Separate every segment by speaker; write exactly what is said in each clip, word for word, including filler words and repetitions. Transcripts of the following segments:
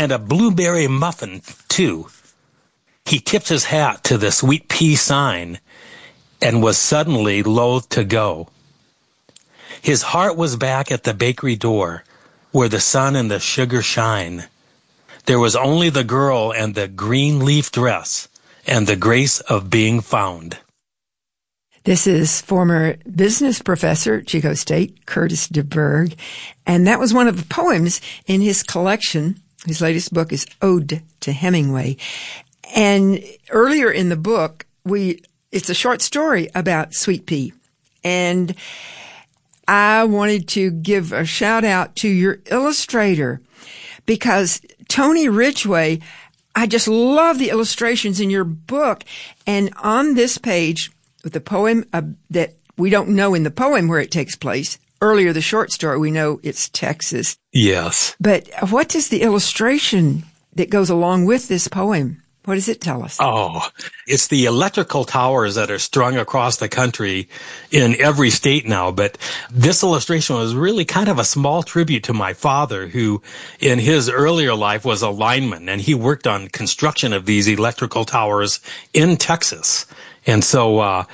Speaker 1: and a blueberry muffin, too. He tipped his hat to the sweet pea sign and was suddenly loath to go. His heart was back at the bakery door, where the sun and the sugar shine. There was only the girl and the green leaf dress and the grace of being found.
Speaker 2: This is former business professor at Chico State, Curtis DeBerg, and that was one of the poems in his collection. His latest book is Ode to Hemingway. And earlier in the book, we it's a short story about Sweet Pea. And I wanted to give a shout out to your illustrator because Tony Ridgway, I just love the illustrations in your book. And on this page, with the poem uh, that we don't know in the poem where it takes place, earlier the short story, we know it's Texas.
Speaker 1: Yes.
Speaker 2: But what does the illustration that goes along with this poem, what does it tell us?
Speaker 1: Oh, it's the electrical towers that are strung across the country in every state now. But this illustration was really kind of a small tribute to my father, who in his earlier life was a lineman, and he worked on construction of these electrical towers in Texas. And so uh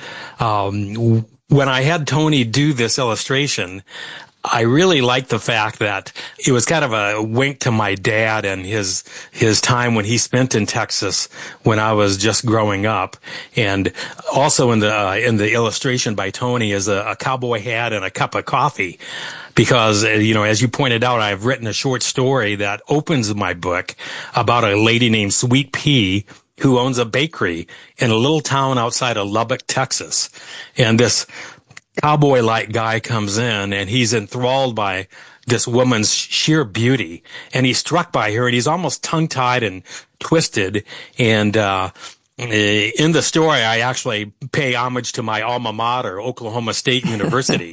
Speaker 1: um when I had Tony do this illustration, I really liked the fact that it was kind of a wink to my dad and his his time when he spent in Texas when I was just growing up. And also in the uh, in the illustration by Tony is a, a cowboy hat and a cup of coffee. Because, you know, as you pointed out, I've written a short story that opens my book about a lady named Sweet Pea who owns a bakery in a little town outside of Lubbock, Texas. And this cowboy-like guy comes in, and he's enthralled by this woman's sheer beauty. And he's struck by her, and he's almost tongue-tied and twisted. And uh in the story, I actually pay homage to my alma mater, Oklahoma State University.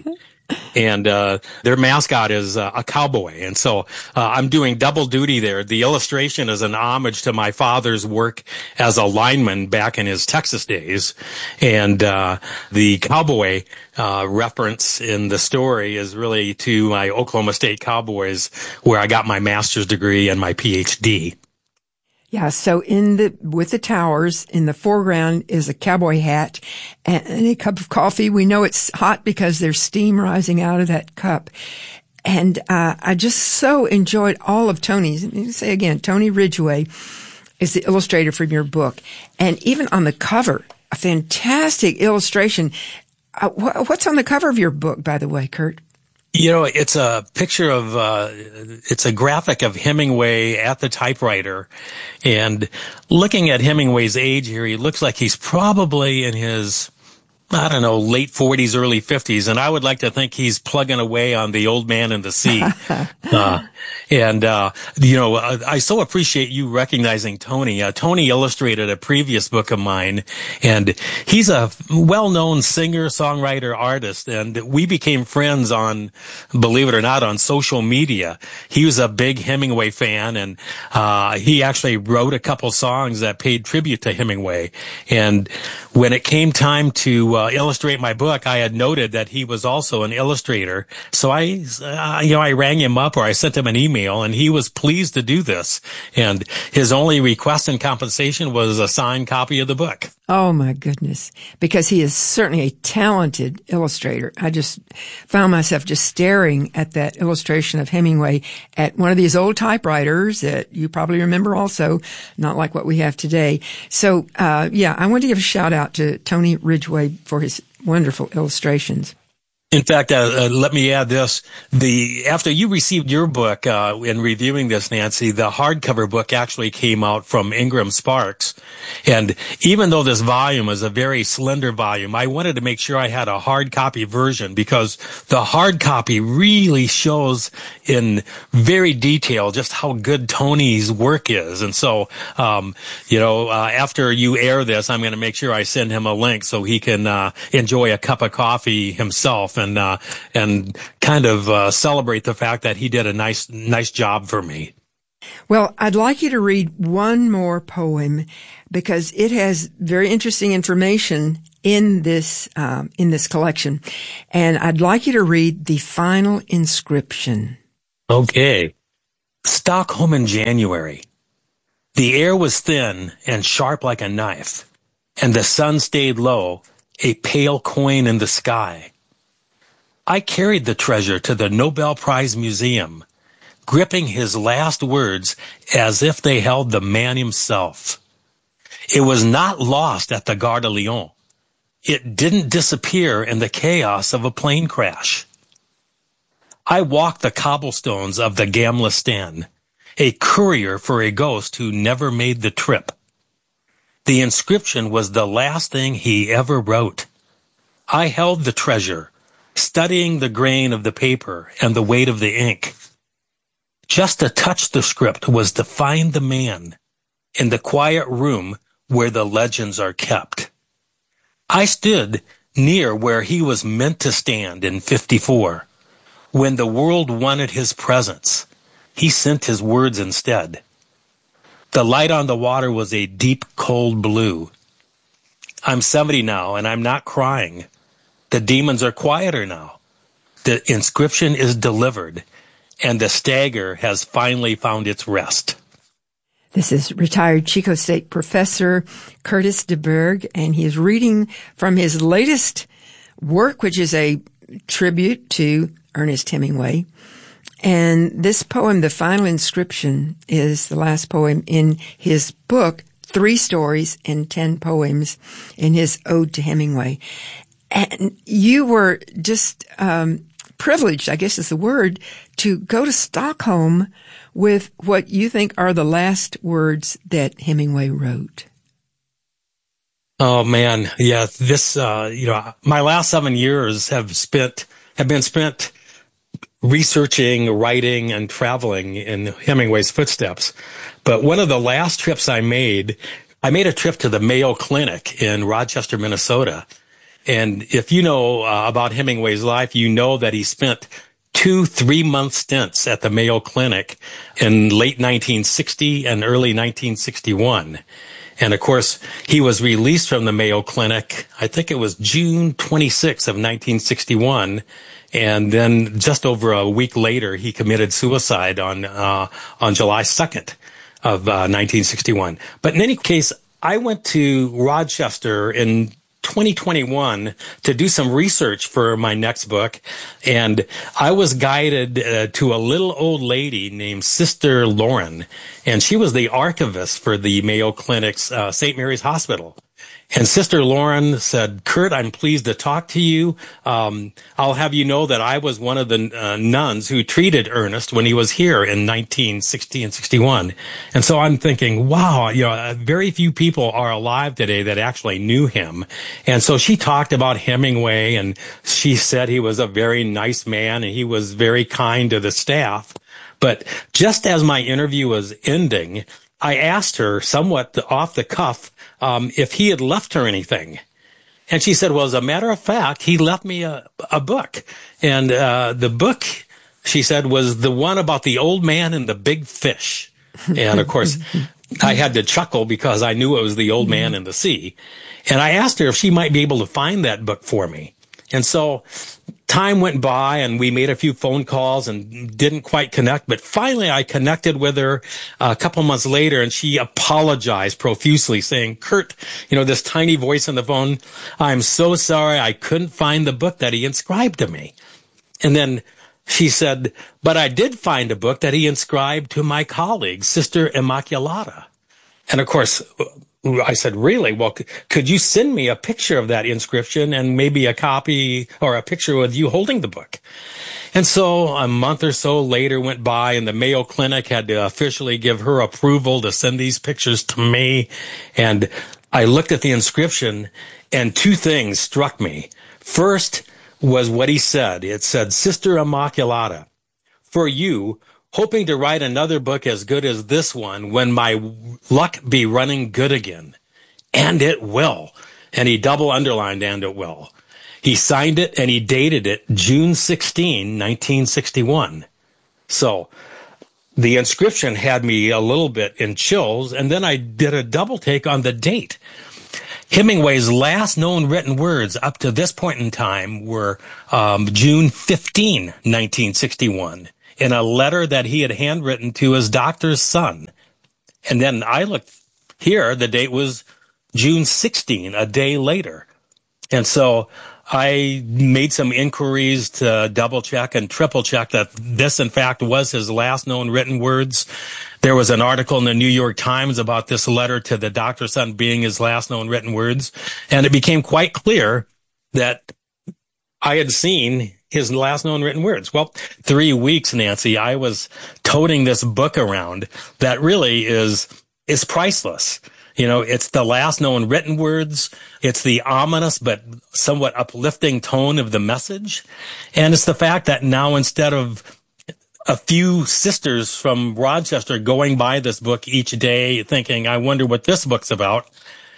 Speaker 1: And uh their mascot is uh, a cowboy. And so uh, I'm doing double duty there. The illustration is an homage to my father's work as a lineman back in his Texas days. And uh the cowboy uh reference in the story is really to my Oklahoma State Cowboys, where I got my master's degree and my P H D.
Speaker 2: Yeah, so in the, with the towers, in the foreground is a cowboy hat and, and a cup of coffee. We know it's hot because there's steam rising out of that cup. And, uh, I just so enjoyed all of Tony's. Let me say again, Tony Ridgway is the illustrator from your book. And even on the cover, a fantastic illustration. Uh, wh- what's on the cover of your book, by the way, Kurt?
Speaker 1: You know, it's a picture of, uh, it's a graphic of Hemingway at the typewriter. And looking at Hemingway's age here, he looks like he's probably in his, I don't know, late forties, early fifties. And I would like to think he's plugging away on The Old Man and the Sea. uh, and, uh, you know, I, I so appreciate you recognizing Tony. Uh, Tony illustrated a previous book of mine, and he's a well-known singer, songwriter, artist. And we became friends on, believe it or not, on social media. He was a big Hemingway fan, and, uh, he actually wrote a couple songs that paid tribute to Hemingway. And when it came time to uh, illustrate my book, I had noted that he was also an illustrator. So I, uh, you know, I rang him up, or I sent him an email, and he was pleased to do this. And his only request in compensation was a signed copy of the book.
Speaker 2: Oh, my goodness. Because he is certainly a talented illustrator. I just found myself just staring at that illustration of Hemingway at one of these old typewriters that you probably remember also, not like what we have today. So, uh, yeah, I want to give a shout out to Tony Ridgway for his wonderful illustrations.
Speaker 1: In fact, uh, uh, let me add this. The after you received your book, uh, in reviewing this, Nancy, the hardcover book actually came out from Ingram Sparks. And even though this volume is a very slender volume, I wanted to make sure I had a hard copy version, because the hard copy really shows in very detail just how good Tony's work is. And so, um, you know, uh, after you air this, I'm going to make sure I send him a link so he can uh, enjoy a cup of coffee himself. And uh, and kind of uh, celebrate the fact that he did a nice nice job for me.
Speaker 2: Well, I'd like you to read one more poem, because it has very interesting information in this um, in this collection, and I'd like you to read The Final Inscription.
Speaker 1: Okay. Stockholm in January. The air was thin and sharp like a knife, and the sun stayed low, a pale coin in the sky. I carried the treasure to the Nobel Prize Museum, gripping his last words as if they held the man himself. It was not lost at the Gare de Lyon. It didn't disappear in the chaos of a plane crash. I walked the cobblestones of the Gamla Stan, a courier for a ghost who never made the trip. The inscription was the last thing he ever wrote. I held the treasure, studying the grain of the paper and the weight of the ink. Just to touch the script was to find the man in the quiet room where the legends are kept. I stood near where he was meant to stand in fifty-four. When the world wanted his presence, he sent his words instead. The light on the water was a deep, cold blue. I'm seventy now, and I'm not crying. The demons are quieter now. The inscription is delivered, and the stagger has finally found its rest.
Speaker 2: This is retired Chico State professor Curtis DeBerg, and he is reading from his latest work, which is a tribute to Ernest Hemingway. And this poem, The Final Inscription, is the last poem in his book, Three Stories and Ten Poems, in his Ode to Hemingway. And you were just um, privileged, I guess is the word, to go to Stockholm with what you think are the last words that Hemingway wrote.
Speaker 1: Oh man, yeah. This, uh, you know, my last seven years have spent have been spent researching, writing, and traveling in Hemingway's footsteps. But one of the last trips I made, I made a trip to the Mayo Clinic in Rochester, Minnesota. And if you know uh, about Hemingway's life, you know that he spent two three-month stints at the Mayo Clinic in late nineteen sixty and early nineteen sixty-one. And of course, he was released from the Mayo Clinic, I think it was June twenty-sixth of nineteen sixty-one. And then just over a week later, he committed suicide on uh, on July second of uh, nineteen sixty-one. But in any case, I went to Rochester in twenty twenty-one to do some research for my next book, and I was guided uh, to a little old lady named Sister Lauren, and she was the archivist for the Mayo Clinic's uh, Saint Mary's Hospital. And Sister Lauren said, "Kurt, I'm pleased to talk to you. Um, I'll have you know that I was one of the uh, nuns who treated Ernest when he was here in nineteen sixty and sixty-one. And so I'm thinking, wow, you know, very few people are alive today that actually knew him. And so she talked about Hemingway, and she said he was a very nice man and he was very kind to the staff. But just as my interview was ending, I asked her somewhat off the cuff um, if he had left her anything. And she said, well, as a matter of fact, he left me a, a book. And uh, the book, she said, was the one about the old man and the big fish. And of course, I had to chuckle because I knew it was the old man and the sea. And I asked her if she might be able to find that book for me. And so time went by and we made a few phone calls and didn't quite connect. But finally, I connected with her a couple months later, and she apologized profusely, saying, Kurt, you know, this tiny voice on the phone, I'm so sorry I couldn't find the book that he inscribed to me. And then she said, but I did find a book that he inscribed to my colleague, Sister Immaculata. And of course, I said, really? Well, c- could you send me a picture of that inscription and maybe a copy or a picture with you holding the book? And so a month or so later went by, and the Mayo Clinic had to officially give her approval to send these pictures to me. And I looked at the inscription, and two things struck me. First was what he said. It said, Sister Immaculata, for you, hoping to write another book as good as this one when my luck be running good again. And it will. And he double underlined, and it will. He signed it and he dated it June sixteenth, nineteen sixty-one. So the inscription had me a little bit in chills, and then I did a double take on the date. Hemingway's last known written words up to this point in time were um, June fifteenth, nineteen sixty-one. in a letter that he had handwritten to his doctor's son. And then I looked here, the date was June sixteenth, a day later. And so I made some inquiries to double check and triple check that this, in fact, was his last known written words. There was an article in the New York Times about this letter to the doctor's son being his last known written words. And it became quite clear that I had seen his last known written words. Well, three weeks, Nancy, I was toting this book around that really is, is priceless. You know, it's the last known written words. It's the ominous but somewhat uplifting tone of the message. And it's the fact that now, instead of a few sisters from Rochester going by this book each day thinking, I wonder what this book's about,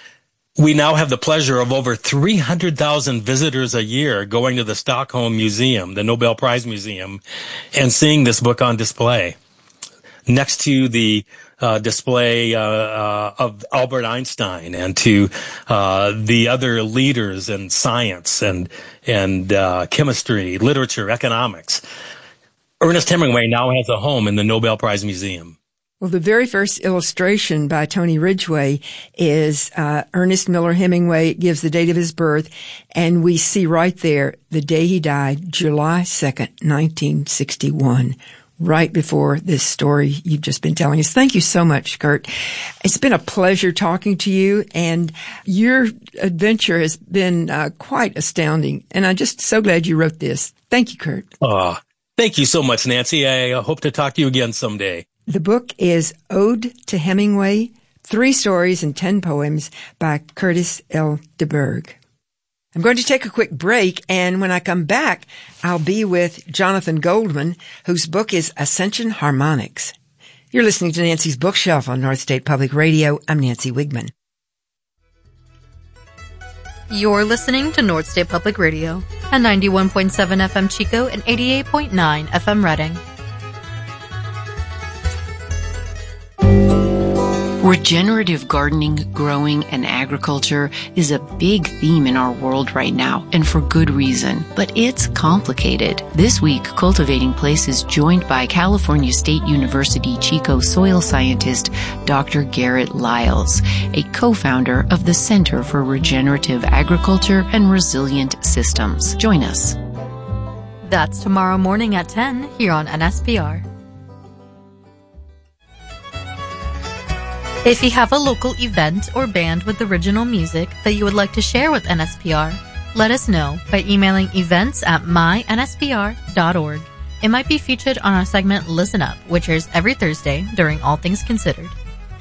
Speaker 1: we now have the pleasure of over three hundred thousand visitors a year going to the Stockholm Museum, the Nobel Prize Museum, and seeing this book on display next to the uh, display uh, uh, of Albert Einstein and to uh, the other leaders in science and and uh, chemistry, literature, economics. Ernest Hemingway now has a home in the Nobel Prize Museum.
Speaker 2: Well, the very first illustration by Tony Ridgway is uh, Ernest Miller Hemingway. It gives the date of his birth, and we see right there the day he died, July second, nineteen sixty-one, right before this story you've just been telling us. Thank you so much, Kurt. It's been a pleasure talking to you, and your adventure has been uh, quite astounding, and I'm just so glad you wrote this. Thank you, Kurt.
Speaker 1: Uh, thank you so much, Nancy. I hope to talk to you again someday.
Speaker 2: The book is Ode to Hemingway, Three Stories and Ten Poems by Curtis L. DeBerg. I'm going to take a quick break, and when I come back, I'll be with Jonathan Goldman, whose book is Ascension Harmonics. You're listening to Nancy's Bookshelf on North State Public Radio. I'm Nancy Wigman.
Speaker 3: You're listening to North State Public Radio at ninety-one point seven F M Chico and eighty-eight point nine F M Reading.
Speaker 4: Regenerative gardening, growing, and agriculture is a big theme in our world right now, and for good reason. But it's complicated. This week, Cultivating Place is joined by California State University Chico soil scientist Doctor Garrett Lyles, a co-founder of the Center for Regenerative Agriculture and Resilient Systems. Join us.
Speaker 3: That's tomorrow morning at ten here on N S P R. If you have a local event or band with original music that you would like to share with N S P R, let us know by emailing events at my n s p r dot org. It might be featured on our segment Listen Up, which airs every Thursday during All Things Considered.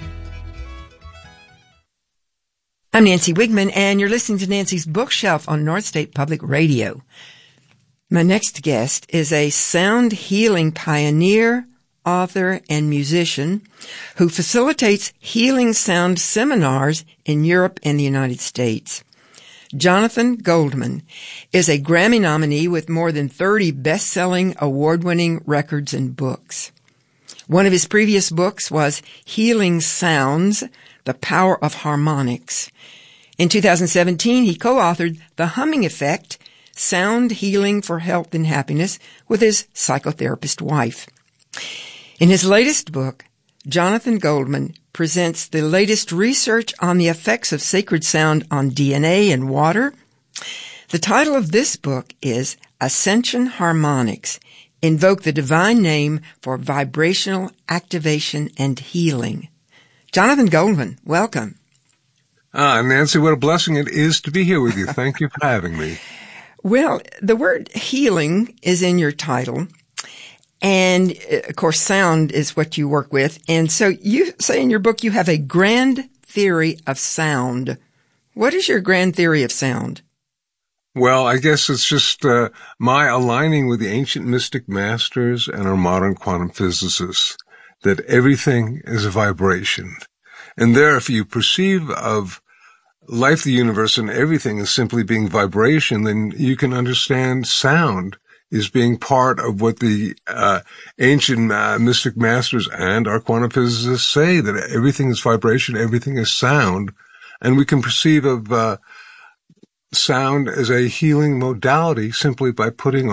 Speaker 2: I'm Nancy Wigman, and you're listening to Nancy's Bookshelf on North State Public Radio. My next guest is a sound healing pioneer, author, and musician who facilitates healing sound seminars in Europe and the United States. Jonathan Goldman is a Grammy nominee with more than thirty best-selling, award-winning records and books. One of his previous books was Healing Sounds, The Power of Harmonics. In two thousand seventeen, he co-authored The Humming Effect, Sound Healing for Health and Happiness with his psychotherapist wife. In his latest book, Jonathan Goldman presents the latest research on the effects of sacred sound on D N A and water. The title of this book is Ascension Harmonics, Invoke the Divine Name for Vibrational Activation and Healing. Jonathan Goldman, welcome.
Speaker 5: Ah, Nancy, what a blessing it is to be here with you. Thank you for having me.
Speaker 2: Well, the word healing is in your title. And, of course, sound is what you work with. And so you say in your book you have a grand theory of sound. What is your grand theory of sound?
Speaker 5: Well, I guess it's just uh, my aligning with the ancient mystic masters and our modern quantum physicists, that everything is a vibration. And there, if you perceive of life, the universe, and everything as simply being vibration, then you can understand sound is being part of what the uh, ancient uh, mystic masters and our quantum physicists say, that everything is vibration, everything is sound, and we can perceive of uh, sound as a healing modality simply by putting our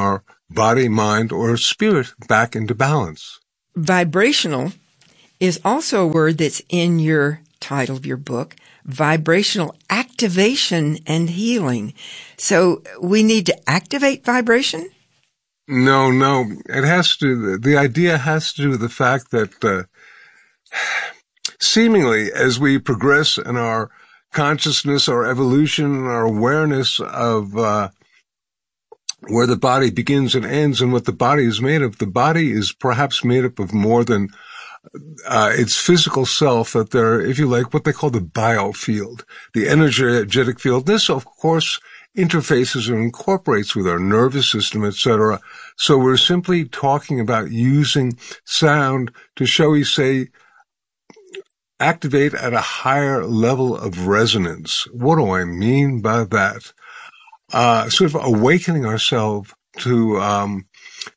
Speaker 5: body, mind, or spirit back into balance.
Speaker 2: Vibrational is also a word that's in your title of your book, Vibrational Activation and Healing. So we need to activate vibration?
Speaker 5: No, no. It has to, the idea has to do with the fact that uh, seemingly as we progress in our consciousness, our evolution, our awareness of uh, where the body begins and ends and what the body is made of, the body is perhaps made up of more than uh, its physical self, that there, if you like, what they call the biofield, the energetic field. This, of course, interfaces or incorporates with our nervous system, et cetera. So we're simply talking about using sound to, shall we say, activate at a higher level of resonance. What do I mean by that? Uh, sort of awakening ourselves to um,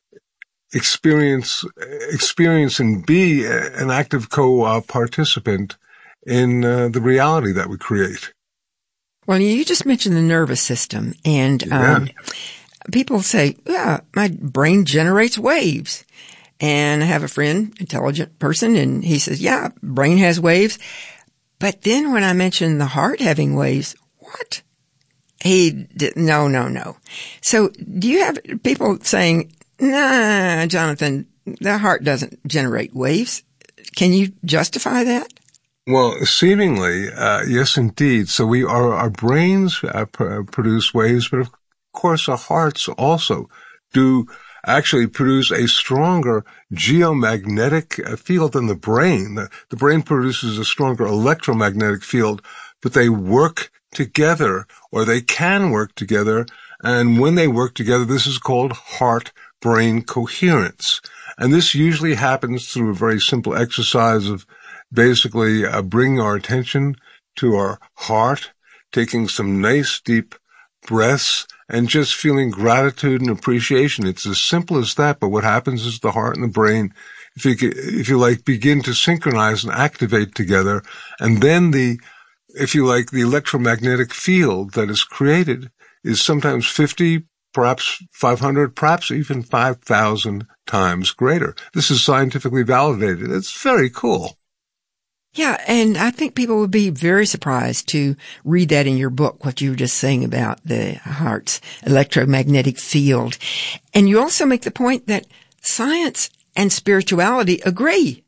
Speaker 5: experience, experience and be an active co-participant in uh, the reality that we create.
Speaker 2: Well, you just mentioned the nervous system, and
Speaker 5: Yeah.
Speaker 2: um, people say, yeah, my brain generates waves. And I have a friend, intelligent person, and he says, yeah, brain has waves. But then when I mentioned the heart having waves, what? He did, no, no, no. So do you have people saying, nah, Jonathan, the heart doesn't generate waves? Can you justify that?
Speaker 5: Well, seemingly, uh, yes, indeed. So we are, our brains uh, pr- produce waves, but of course our hearts also do actually produce a stronger geomagnetic field than the brain. The, the brain produces a stronger electromagnetic field, but they work together, or they can work together. And when they work together, this is called heart-brain coherence. And this usually happens through a very simple exercise of basically uh, bringing our attention to our heart, taking some nice deep breaths, and just feeling gratitude and appreciation. It's as simple as that, but what happens is the heart and the brain, if you, if you like, begin to synchronize and activate together, and then the, if you like, the electromagnetic field that is created is sometimes fifty, perhaps five hundred, perhaps even five thousand times greater. This is scientifically validated. It's very cool.
Speaker 2: Yeah, and I think people would be very surprised to read that in your book, what you were just saying about the heart's electromagnetic field. And you also make the point that science and spirituality agree.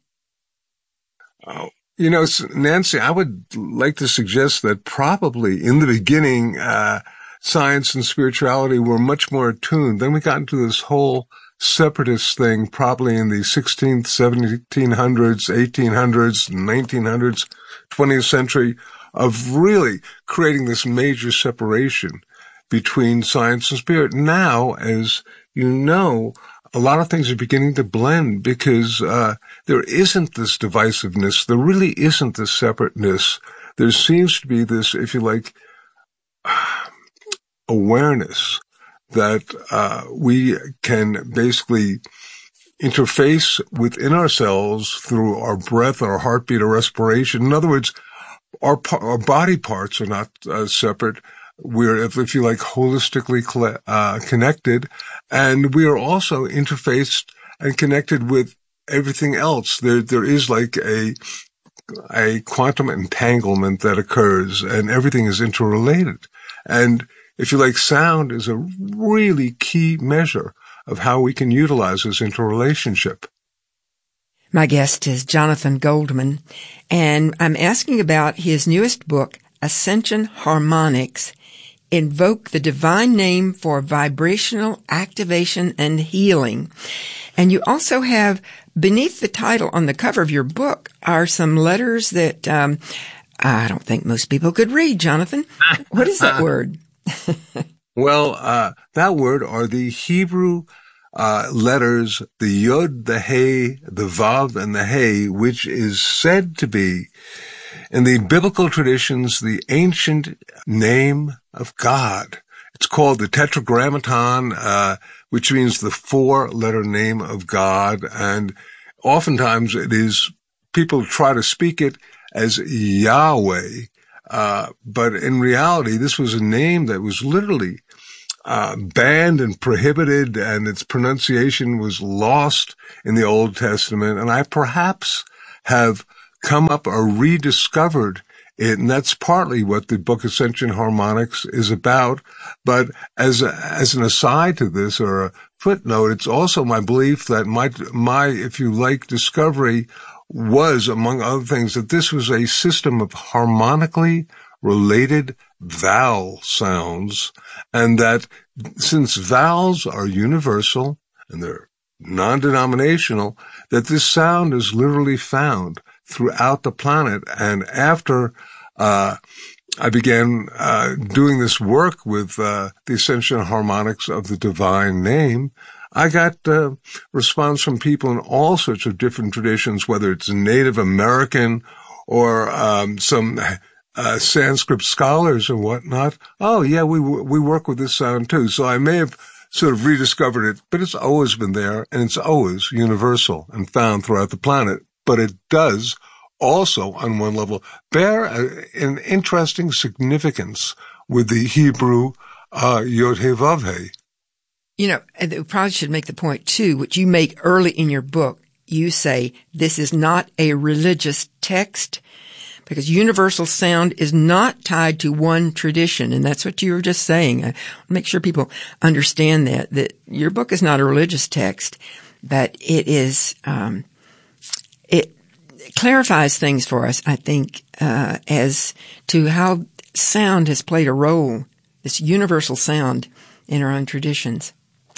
Speaker 5: Oh, you know, Nancy, I would like to suggest that probably in the beginning, uh, science and spirituality were much more attuned. Then we got into this whole separatist thing, probably in the sixteenth, seventeen hundreds, eighteen hundreds, nineteen hundreds, twentieth century, of really creating this major separation between science and spirit. Now, as you know, a lot of things are beginning to blend because uh there isn't this divisiveness. There really isn't this separateness. There seems to be this, if you like, awareness that uh we can basically interface within ourselves through our breath, our heartbeat, our respiration. In other words, our our body parts are not uh, separate. We're, if, if you like, holistically uh, connected, and we are also interfaced and connected with everything else. There there is like a a quantum entanglement that occurs, and everything is interrelated. And if you like, sound is a really key measure of how we can utilize this interrelationship.
Speaker 2: My guest is Jonathan Goldman, and I'm asking about his newest book, Ascension Harmonics, Invoke the Divine Name for Vibrational Activation and Healing. And you also have, beneath the title on the cover of your book, are some letters that um, I don't think most people could read, Jonathan. What is that word?
Speaker 5: Well, uh, that word are the Hebrew uh, letters, the Yod, the He, the Vav, and the He, which is said to be, in the biblical traditions, the ancient name of God. It's called the Tetragrammaton, uh, which means the four-letter name of God, and oftentimes it is, people try to speak it as Yahweh, Uh, but in reality, this was a name that was literally uh, banned and prohibited, and its pronunciation was lost in the Old Testament. And I perhaps have come up or rediscovered it, and that's partly what the book Ascension Harmonics is about. But as a, as an aside to this, or a footnote, it's also my belief that my, my, if you like, discovery was, among other things, that this was a system of harmonically related vowel sounds, and that since vowels are universal and they're non-denominational, that this sound is literally found throughout the planet. And after uh I began uh doing this work with uh the Ascension Harmonics of the Divine Name, I got uh, response from people in all sorts of different traditions, whether it's Native American or um some uh Sanskrit scholars and whatnot. Oh yeah, we we work with this sound too. So I may have sort of rediscovered it, but it's always been there, and it's always universal and found throughout the planet. But it does also, on one level, bear a, an interesting significance with the Hebrew uh, Yod-Heh-Vav-Heh.
Speaker 2: You know, and we probably should make the point, too, which you make early in your book. You say this is not a religious text, because universal sound is not tied to one tradition. And that's what you were just saying. I make sure people understand that, that your book is not a religious text, but it is, um, it clarifies things for us, I think, uh, as to how sound has played a role, this universal sound in our own traditions.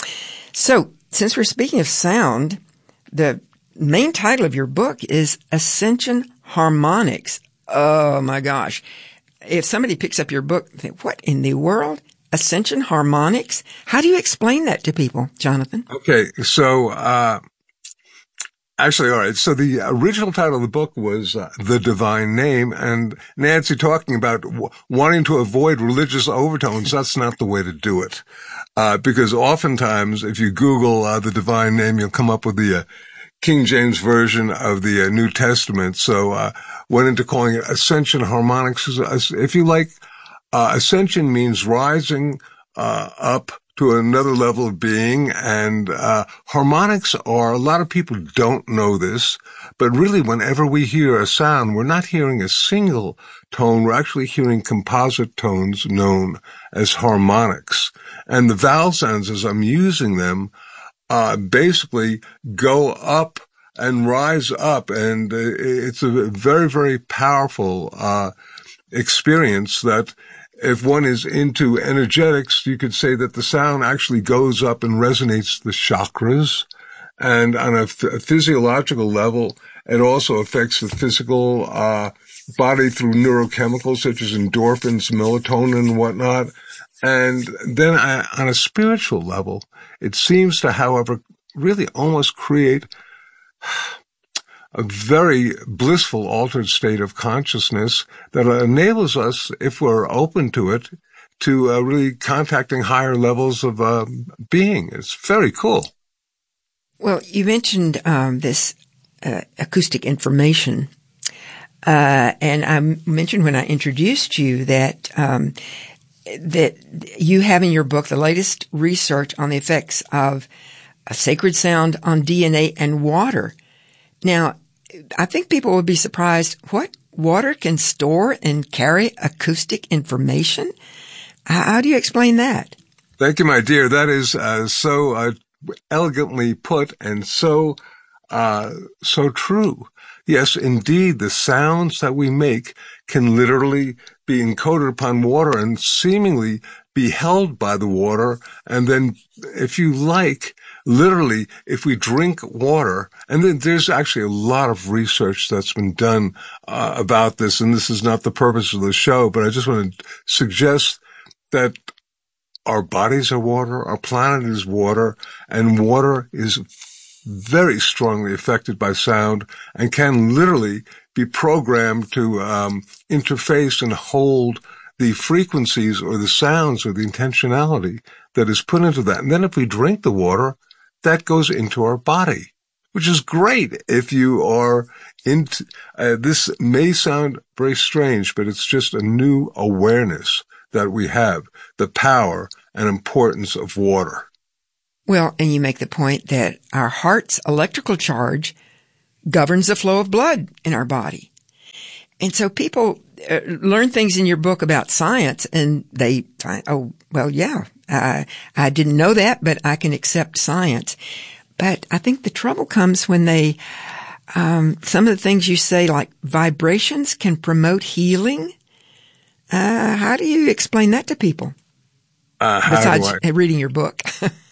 Speaker 2: So, since we're speaking of sound, the main title of your book is Ascension Harmonics. Oh my gosh. If somebody picks up your book, they think, what in the world? Ascension Harmonics? How do you explain that to people, Jonathan?
Speaker 5: Okay, so, uh, actually, all right. So the original title of the book was uh, The Divine Name, and Nancy talking about w- wanting to avoid religious overtones. That's not the way to do it. Uh, because oftentimes if you Google uh, The Divine Name, you'll come up with the uh, King James Version of the uh, New Testament. So uh went into calling it Ascension Harmonics. If you like, uh, ascension means rising uh up to another level of being, and uh harmonics are, a lot of people don't know this, but really whenever we hear a sound, we're not hearing a single tone, we're actually hearing composite tones known as harmonics. And the vowel sounds, as I'm using them, uh basically go up and rise up, and uh, it's a very, very powerful uh experience that if one is into energetics, you could say that the sound actually goes up and resonates the chakras. And on a, f- a physiological level, it also affects the physical uh body through neurochemicals such as endorphins, melatonin, and whatnot. And then I, on a spiritual level, it seems to, however, really almost create a very blissful altered state of consciousness that enables us, if we're open to it, to uh, really contacting higher levels of uh, being. It's very cool.
Speaker 2: Well, you mentioned um, this uh, acoustic information, uh, and I mentioned when I introduced you that um, that you have in your book the latest research on the effects of a sacred sound on D N A and water. Now, I think people would be surprised. What? Water can store and carry acoustic information? How do you explain that?
Speaker 5: Thank you, my dear. That is uh, so uh, elegantly put and so uh so true. Yes, indeed, the sounds that we make can literally be encoded upon water and seemingly be held by the water. And then, if you like, literally, if we drink water, and then there's actually a lot of research that's been done uh, about this, and this is not the purpose of the show, but I just want to suggest that our bodies are water, our planet is water, and water is very strongly affected by sound and can literally be programmed to um, interface and hold the frequencies or the sounds or the intentionality that is put into that. And then if we drink the water, that goes into our body, which is great if you are into, uh, this may sound very strange, but it's just a new awareness that we have, the power and importance of water.
Speaker 2: Well, and you make the point that our heart's electrical charge governs the flow of blood in our body. And so people uh, learn things in your book about science, and they find, oh, well, yeah, I, I didn't know that, but I can accept science. But I think the trouble comes when they, um, some of the things you say, like vibrations can promote healing. Uh, how do you explain that to people?
Speaker 5: Uh,
Speaker 2: Besides I, reading your book.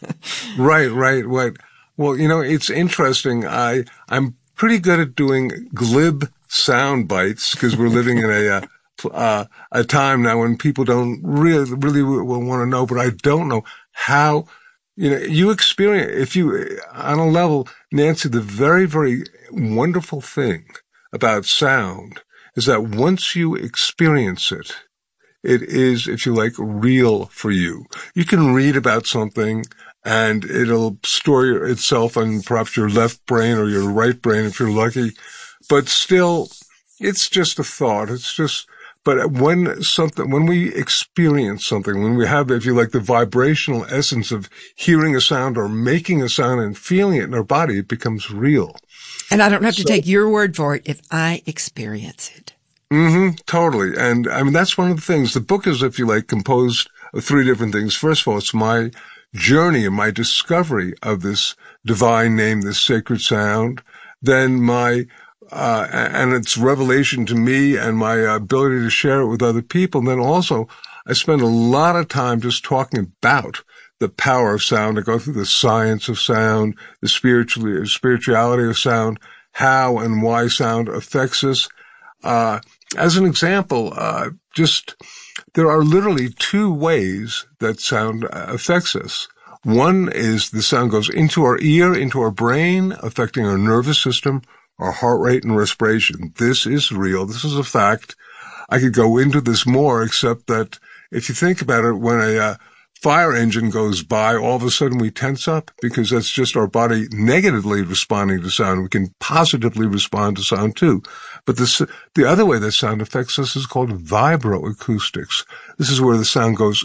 Speaker 5: Right, right, right. Well, you know, it's interesting. I, I'm pretty good at doing glib sound bites because we're living in a, uh, uh, a time now when people don't really, really want to know, but I don't know how, you know, you experience, if you, on a level, Nancy, the very, very wonderful thing about sound is that once you experience it, it is, if you like, real for you. You can read about something and it'll store itself on perhaps your left brain or your right brain if you're lucky. But still, it's just a thought. It's just, but when something, when we experience something, when we have, if you like, the vibrational essence of hearing a sound or making a sound and feeling it in our body, it becomes real.
Speaker 2: And I don't have to
Speaker 5: so,
Speaker 2: take your word for it if I experience it.
Speaker 5: Mm-hmm, totally. And I mean, that's one of the things. The book is, if you like, composed of three different things. First of all, it's my journey and my discovery of this divine name, this sacred sound. Then my, uh, and its revelation to me and my ability to share it with other people. And then also, I spend a lot of time just talking about the power of sound. I go through the science of sound, the spiritual, spirituality of sound, how and why sound affects us. Uh, as an example, uh, just, there are literally two ways that sound affects us. One is the sound goes into our ear, into our brain, affecting our nervous system, our heart rate and respiration. This is real. This is a fact. I could go into this more, except that if you think about it, when a uh, fire engine goes by, all of a sudden we tense up because that's just our body negatively responding to sound. We can positively respond to sound too. But this, the other way that sound affects us is called vibroacoustics. This is where the sound goes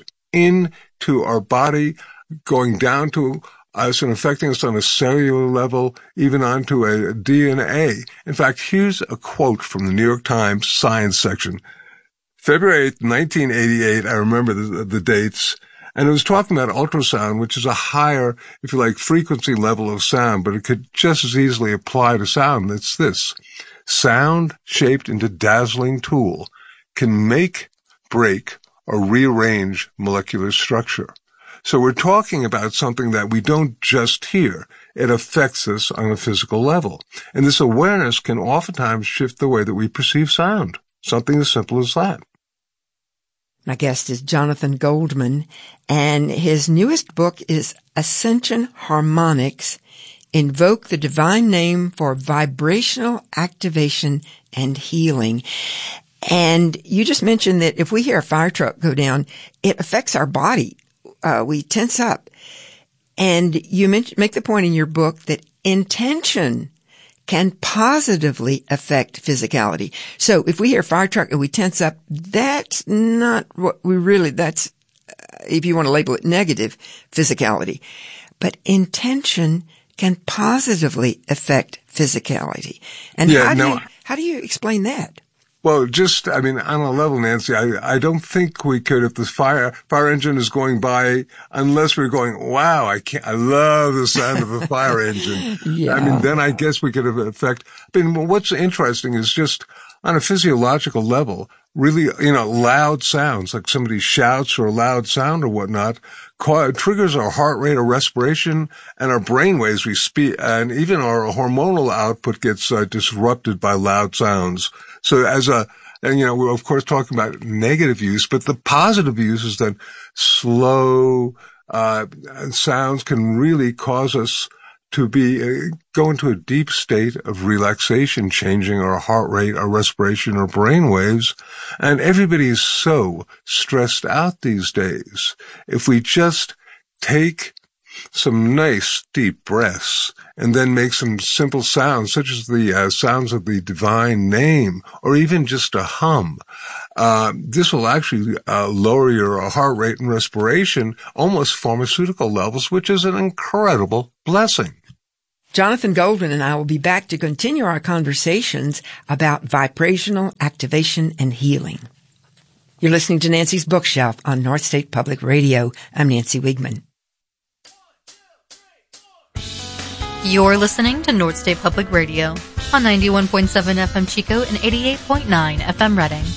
Speaker 5: into our body, going down to us and affecting us on a cellular level, even onto a D N A. In fact, here's a quote from the New York Times science section. February eighth, nineteen eighty-eight, I remember the, the dates, and it was talking about ultrasound, which is a higher, if you like, frequency level of sound, but it could just as easily apply to sound. It's this. Sound shaped into dazzling tool can make, break, or rearrange molecular structure. So we're talking about something that we don't just hear. It affects us on a physical level. And this awareness can oftentimes shift the way that we perceive sound. Something as simple as that.
Speaker 2: My guest is Jonathan Goldman, and his newest book is Ascension Harmonics, Invoke the Divine Name for Vibrational Activation and Healing. And you just mentioned that if we hear a fire truck go down, it affects our body. Uh, we tense up. And you mention, make the point in your book that intention can positively affect physicality. So if we hear fire truck and we tense up, that's not what we really, that's, uh, if you want to label it negative physicality. But intention can positively affect physicality. And
Speaker 5: yeah,
Speaker 2: how do
Speaker 5: no,
Speaker 2: you, how do you explain that?
Speaker 5: Well, just, I mean, on a level, Nancy, I, I don't think we could, if the fire, fire engine is going by, unless we're going, wow, I can't, I love the sound of a fire engine.
Speaker 2: Yeah.
Speaker 5: I mean, then I guess we could have affect, I mean, what's interesting is just on a physiological level, really, you know, loud sounds, like somebody shouts or a loud sound or whatnot, triggers our heart rate, our respiration, and our brain waves. We speak, and even our hormonal output gets uh, disrupted by loud sounds. So as a, and you know, we're of course talking about negative use, but the positive use is that slow uh sounds can really cause us to be uh, go into a deep state of relaxation, changing our heart rate, our respiration, our brain waves. And everybody is so stressed out these days. If we just take some nice deep breaths and then make some simple sounds, such as the uh, sounds of the divine name, or even just a hum, uh, this will actually uh, lower your heart rate and respiration, almost pharmaceutical levels, which is an incredible blessing.
Speaker 2: Jonathan Goldman and I will be back to continue our conversations about vibrational activation and healing. You're listening to Nancy's Bookshelf on North State Public Radio. I'm Nancy Wiegman.
Speaker 3: You're listening to North State Public Radio on ninety-one point seven F M Chico and eighty-eight point nine F M Reading.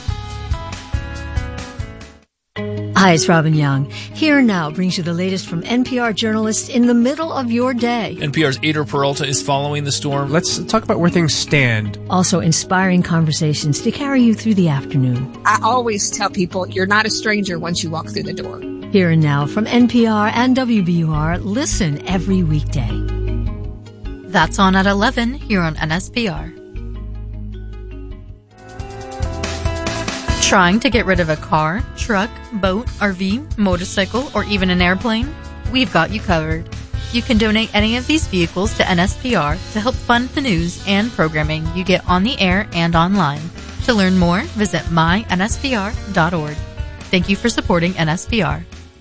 Speaker 6: Hi, it's Robin Young. Here Now brings you the latest from N P R journalists in the middle of your day.
Speaker 7: N P R's Ader Peralta is following the storm.
Speaker 8: Let's talk about where things stand.
Speaker 6: Also inspiring conversations to carry you through the afternoon.
Speaker 9: I always tell people you're not a stranger once you walk through the door.
Speaker 6: Here and Now from N P R and W B U R. Listen every weekday.
Speaker 3: That's on at eleven here on N S P R. Trying to get rid of a car, truck, boat, R V, motorcycle, or even an airplane? We've got you covered. You can donate any of these vehicles to N S P R to help fund the news and programming you get on the air and online. To learn more, visit my N S P R dot org. Thank you for supporting N S P R.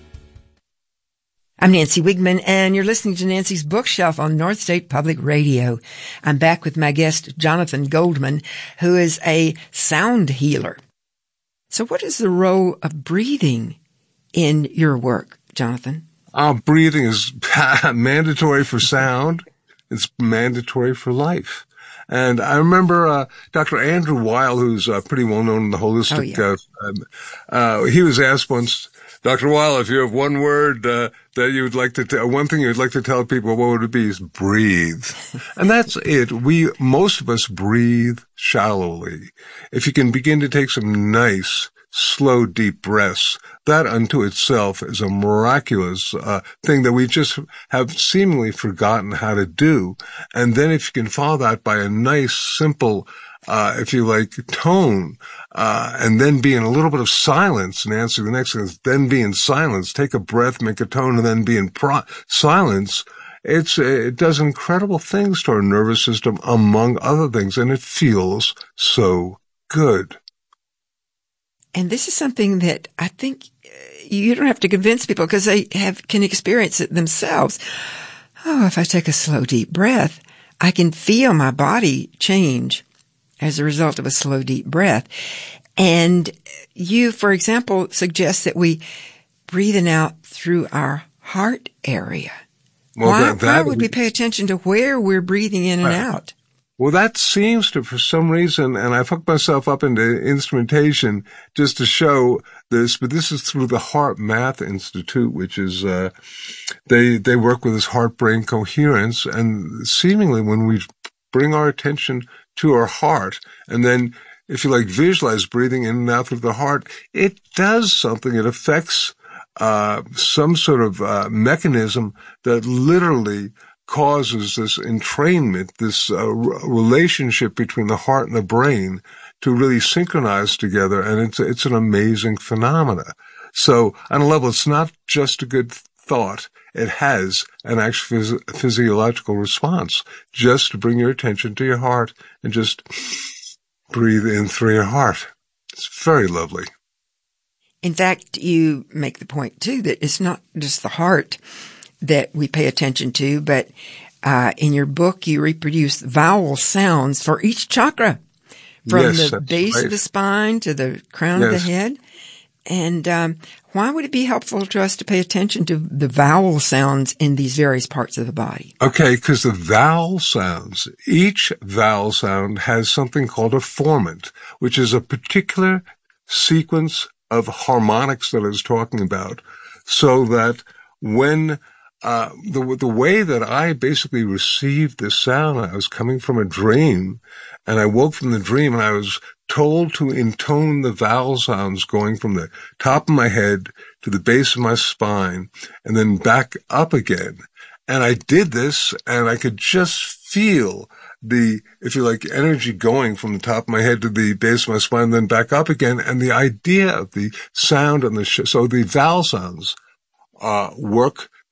Speaker 2: I'm Nancy Wiegman, and you're listening to Nancy's Bookshelf on North State Public Radio. I'm back with my guest, Jonathan Goldman, who is a sound healer. So what is the role of breathing in your work, Jonathan?
Speaker 5: Uh, breathing is mandatory for sound. It's mandatory for life. And I remember uh, Doctor Andrew Weil, who's uh, pretty well known in the holistic, oh, yeah. uh, uh, he was asked once, Doctor Weil, if you have one word uh, that you would like to, t- one thing you would like to tell people, what would it be? Is breathe. And that's it. We, most of us breathe shallowly. If you can begin to take some nice, slow, deep breaths, that unto itself is a miraculous uh, thing that we just have seemingly forgotten how to do. And then if you can follow that by a nice, simple, uh, if you like, tone, uh, and then be in a little bit of silence, and answer the next thing is then be in silence, take a breath, make a tone, and then be in pro- silence. It's, it does incredible things to our nervous system, among other things, and it feels so good.
Speaker 2: And this is something that I think you don't have to convince people because they have, can experience it themselves. Oh, if I take a slow, deep breath, I can feel my body change as a result of a slow, deep breath. And you, for example, suggest that we breathe in out through our heart area. Well, why, that, that why would we pay attention to where we're breathing in and out?
Speaker 5: Well, that seems to, for some reason, and I've hooked myself up into instrumentation just to show this, but this is through the Heart Math Institute, which is, uh, they, they work with this heart-brain coherence, and seemingly when we bring our attention to our heart, and then, if you like, visualize breathing in and out through the heart, it does something. It affects, uh, some sort of, uh, mechanism that literally causes this entrainment, this uh, relationship between the heart and the brain to really synchronize together, and it's it's an amazing phenomena. So on a level, it's not just a good thought. It has an actual phys- physiological response just to bring your attention to your heart and just breathe in through your heart. It's very lovely.
Speaker 2: In fact, you make the point, too, that it's not just the heart that we pay attention to, but uh in your book you reproduce vowel sounds for each chakra, from
Speaker 5: yes,
Speaker 2: the base
Speaker 5: right.
Speaker 2: of the spine to the crown
Speaker 5: yes.
Speaker 2: of the head. And um why would it be helpful to us to pay attention to the vowel sounds in these various parts of the body?
Speaker 5: Okay, because the vowel sounds, each vowel sound has something called a formant, which is a particular sequence of harmonics that I was talking about, so that when Uh, the, the way that I basically received this sound, I was coming from a dream, and I woke from the dream and I was told to intone the vowel sounds going from the top of my head to the base of my spine and then back up again. And I did this and I could just feel the, if you like, energy going from the top of my head to the base of my spine, then back up again. And the idea of the sound and the, sh- so the vowel sounds, uh, work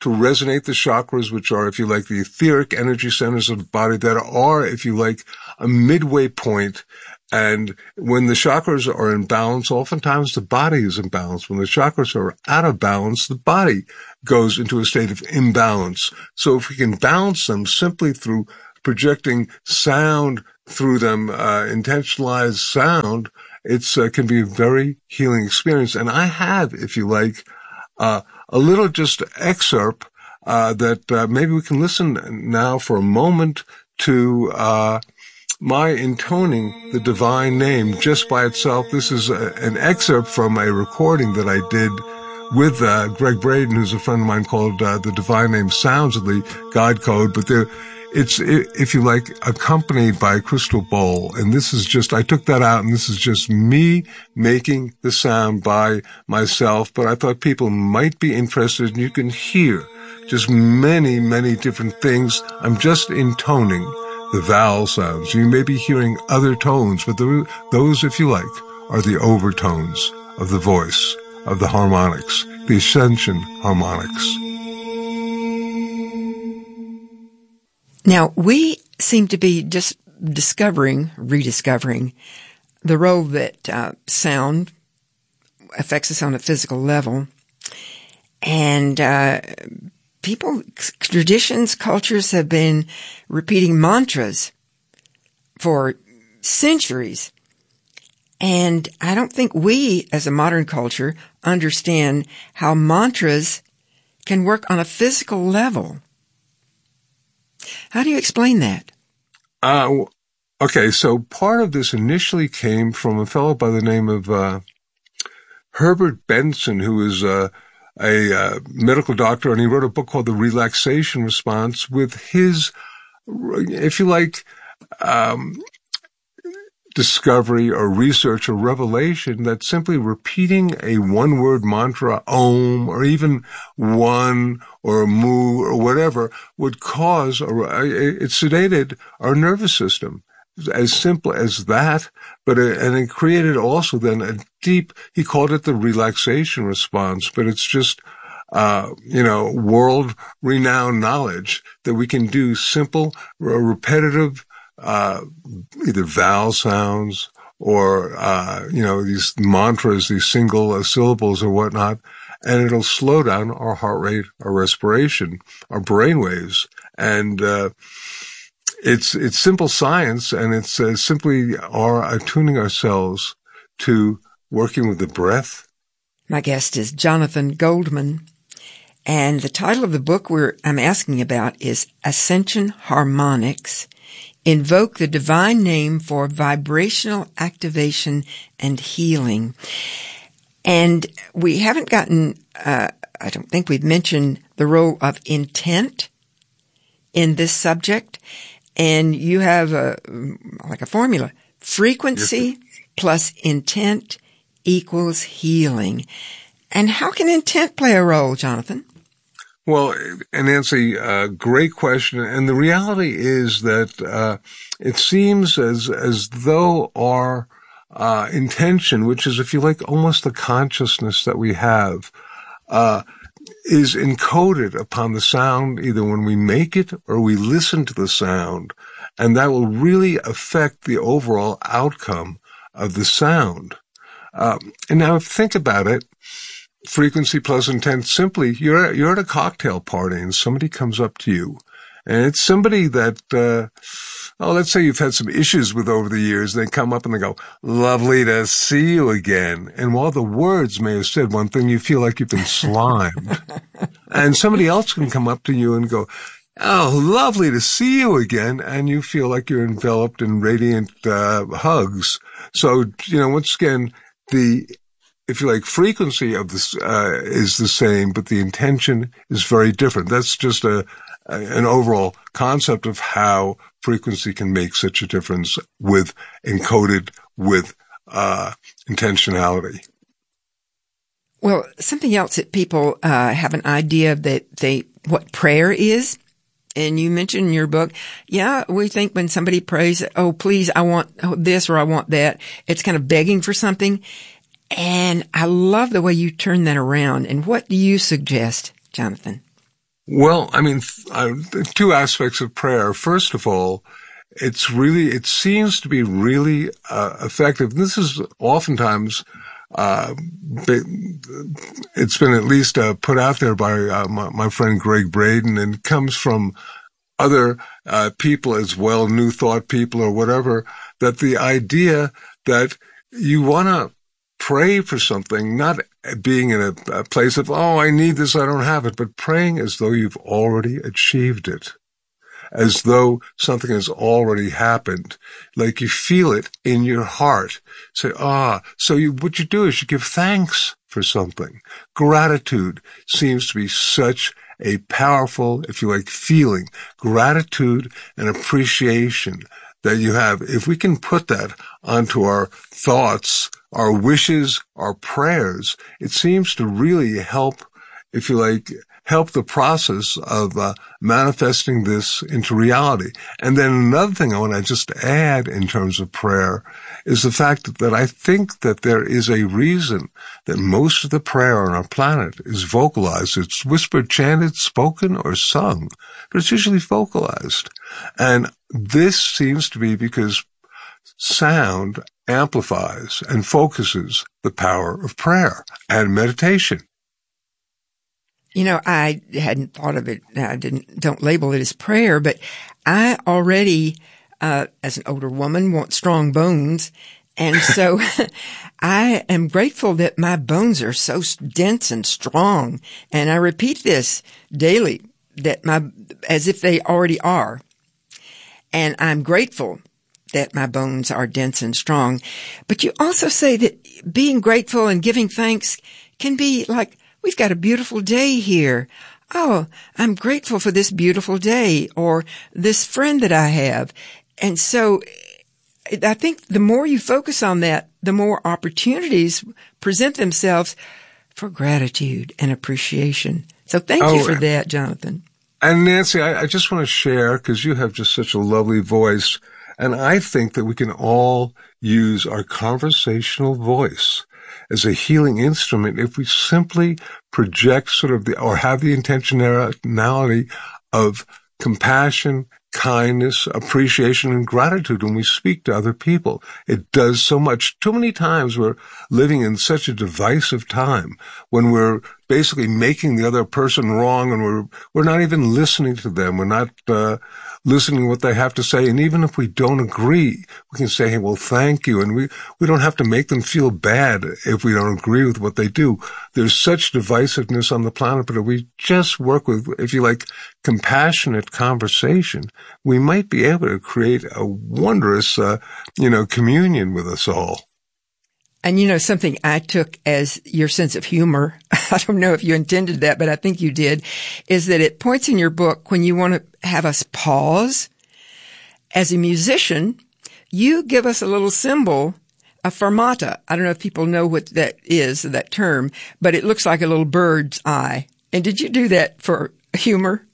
Speaker 5: to resonate the chakras, which are, if you like, the etheric energy centers of the body that are, if you like, a midway point. And when the chakras are in balance, oftentimes the body is in balance. When the chakras are out of balance, the body goes into a state of imbalance. So if we can balance them simply through projecting sound through them, uh, intentionalized sound, it's uh, can be a very healing experience. And I have, if you like, uh, a little just excerpt uh, that uh, maybe we can listen now for a moment to uh my intoning the divine name just by itself. This is a, an excerpt from a recording that I did with uh, Greg Braden, who's a friend of mine, called uh, The Divine Name Sounds of the God Code. But there, it's, if you like, accompanied by a crystal bowl. And this is just, I took that out, and this is just me making the sound by myself. But I thought people might be interested, and you can hear just many, many different things. I'm just intoning the vowel sounds. You may be hearing other tones, but the, those, if you like, are the overtones of the voice, of the harmonics, the ascension harmonics.
Speaker 2: Now, we seem to be just discovering, rediscovering the role that uh, sound affects us on a physical level. And uh people, traditions, cultures have been repeating mantras for centuries. And I don't think we, as a modern culture, understand how mantras can work on a physical level. How do you explain that?
Speaker 5: Uh, okay, so part of this initially came from a fellow by the name of uh, Herbert Benson, who is uh, a uh, medical doctor, and he wrote a book called The Relaxation Response with his, if you like, um, discovery or research or revelation that simply repeating a one-word mantra, Om, or even one or Mu or whatever would cause, or it sedated our nervous system. As simple as that, but it, and it created also then a deep, he called it the relaxation response, but it's just, uh, you know, world-renowned knowledge that we can do simple, repetitive, uh, either vowel sounds or, uh, you know, these mantras, these single uh, syllables or whatnot, and it'll slow down our heart rate, our respiration, our brain waves, and, uh, It's it's simple science, and it's uh, simply our attuning ourselves to working with the breath.
Speaker 2: My guest is Jonathan Goldman, and the title of the book we're I'm asking about is Ascension Harmonics, Invoke the Divine Name for Vibrational Activation and Healing. And we haven't gotten, uh, I don't think we've mentioned the role of intent in this subject. And you have a, like a formula, frequency plus intent equals healing. And how can intent play a role, Jonathan?
Speaker 5: Well, and Nancy, uh, great question. And the reality is that, uh, it seems as, as though our, uh, intention, which is, if you like, almost the consciousness that we have, uh, is encoded upon the sound either when we make it or we listen to the sound. And that will really affect the overall outcome of the sound. Um, and now think about it. Frequency plus intent, simply, you're, you're at a cocktail party and somebody comes up to you. And it's somebody that, uh, oh, let's say you've had some issues with over the years. They come up and they go, lovely to see you again. And while the words may have said one thing, you feel like you've been slimed. And somebody else can come up to you and go, oh, lovely to see you again. And you feel like you're enveloped in radiant, uh, hugs. So, you know, once again, the, if you like, frequency of this, uh, is the same, but the intention is very different. That's just a, an overall concept of how frequency can make such a difference with encoded with uh intentionality.
Speaker 2: Well, something else that people uh have an idea that they what prayer is, and you mentioned in your book, yeah, we think when somebody prays, oh, please, I want this or I want that, it's kind of begging for something. And I love the way you turn that around. And what do you suggest, Jonathan?
Speaker 5: Well, I mean, uh, two aspects of prayer. First of all, it's really, it seems to be really uh, effective. This is oftentimes, uh, it's been at least uh, put out there by uh, my, my friend Greg Braden, and comes from other uh, people as well, New Thought people or whatever, that the idea that you want to pray for something, not being in a, a place of, oh, I need this, I don't have it, but praying as though you've already achieved it, as though something has already happened, like you feel it in your heart. Say, ah, so you, what you do is you give thanks for something. Gratitude seems to be such a powerful, if you like, feeling. Gratitude and appreciation that you have. If we can put that onto our thoughts, our wishes, our prayers, it seems to really help, if you like, help the process of uh, manifesting this into reality. And then another thing I want to just add in terms of prayer is the fact that I think that there is a reason that most of the prayer on our planet is vocalized. It's whispered, chanted, spoken, or sung, but it's usually vocalized. And this seems to be because sound amplifies and focuses the power of prayer and meditation.
Speaker 2: You know, I hadn't thought of it. I didn't, don't label it as prayer, but I already, uh, as an older woman, want strong bones. And so I am grateful that my bones are so dense and strong. And I repeat this daily, that my, as if they already are. And I'm grateful that my bones are dense and strong. But you also say that being grateful and giving thanks can be like, we've got a beautiful day here. Oh, I'm grateful for this beautiful day, or this friend that I have. And so I think the more you focus on that, the more opportunities present themselves for gratitude and appreciation. So thank oh, you for that, Jonathan.
Speaker 5: And Nancy, I, I just want to share, because you have just such a lovely voice, and I think that we can all use our conversational voice as a healing instrument if we simply project sort of the, or have the intentionality of compassion, kindness, appreciation, and gratitude when we speak to other people. It does so much. Too many times we're living in such a divisive time when we're basically making the other person wrong, and we're we're not even listening to them. We're not uh, listening to what they have to say. And even if we don't agree, we can say, hey, well, thank you. And we, we don't have to make them feel bad if we don't agree with what they do. There's such divisiveness on the planet, but if we just work with, if you like, compassionate conversation, we might be able to create a wondrous, uh, you know, communion with us all.
Speaker 2: And you know, something I took as your sense of humor, I don't know if you intended that, but I think you did, is that at points in your book when you want to have us pause, as a musician, you give us a little symbol, a fermata. I don't know if people know what that is, that term, but it looks like a little bird's eye. And did you do that for humor?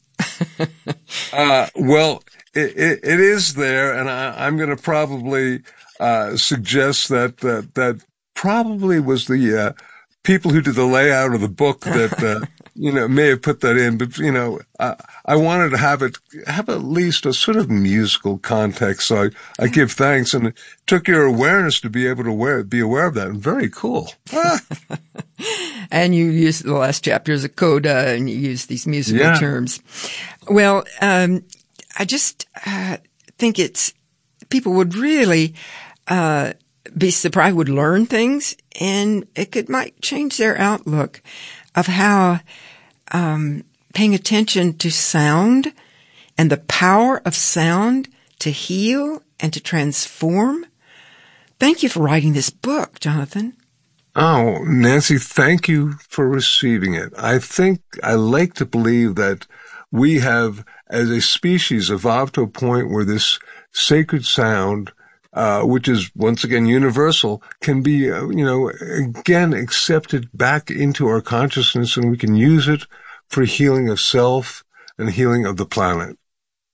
Speaker 5: uh, well, it, it, it is there, and I, I'm going to probably uh, suggest that that that probably was the uh, people who did the layout of the book that uh, you know may have put that in. But you know, I, I wanted to have it have at least a sort of musical context. So I, I give thanks, and it took your awareness to be able to wear, be aware of that. And very cool. Ah.
Speaker 2: And you use the last chapter as a coda, and you use these musical yeah. terms. Well, um, I just uh, think it's people would really uh, be surprised, would learn things, and it could might change their outlook of how um, paying attention to sound and the power of sound to heal and to transform. Thank you for writing this book, Jonathan.
Speaker 5: Oh, Nancy, thank you for receiving it. I think I like to believe that we have, as a species, evolved to a point where this sacred sound, uh, which is once again universal, can be, uh, you know, again accepted back into our consciousness, and we can use it for healing of self and healing of the planet.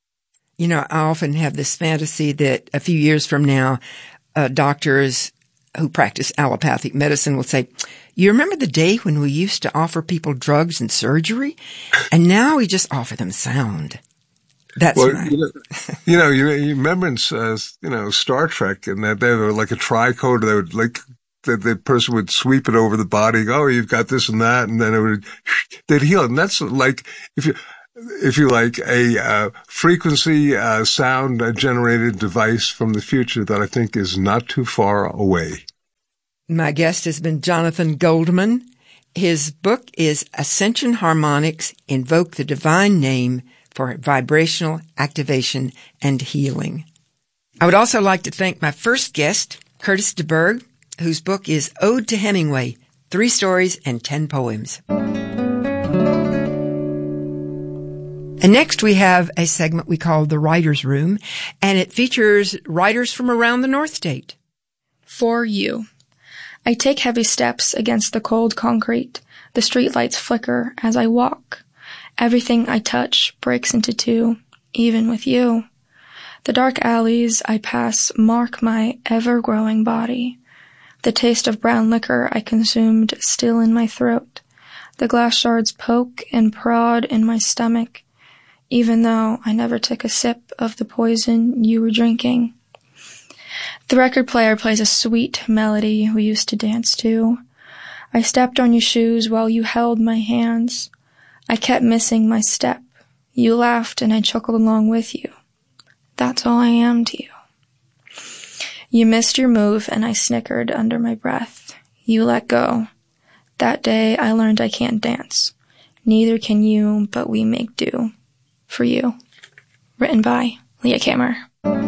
Speaker 2: You know, I often have this fantasy that a few years from now, uh, doctors who practice allopathic medicine will say, you remember the day when we used to offer people drugs and surgery? And now we just offer them sound. That's
Speaker 5: well,
Speaker 2: right.
Speaker 5: You know, you, know, you, you remember in, uh, you know, Star Trek, and that they were like a tricorder. They would like, the, the person would sweep it over the body. Oh, you've got this and that. And then it would, they'd heal. And that's like, if you, if you like, a uh, frequency uh, sound uh, generated device from the future that I think is not too far away.
Speaker 2: My guest has been Jonathan Goldman. His book is Ascension Harmonics, Invoke the Divine Name for Vibrational Activation and Healing. I would also like to thank my first guest, Curtis DeBerg, whose book is Ode to Hemingway, Three Stories and Ten Poems. And next we have a segment we call The Writer's Room, and it features writers from around the North State.
Speaker 10: For you. I take heavy steps against the cold concrete. The streetlights flicker as I walk. Everything I touch breaks into two, even with you. The dark alleys I pass mark my ever-growing body. The taste of brown liquor I consumed still in my throat. The glass shards poke and prod in my stomach, even though I never took a sip of the poison you were drinking. The record player plays a sweet melody we used to dance to. I stepped on your shoes while you held my hands. I kept missing my step. You laughed and I chuckled along with you. That's all I am to you. You missed your move and I snickered under my breath. You let go. That day I learned I can't dance. Neither can you, but we make do. For you. Written by Leah Kammer.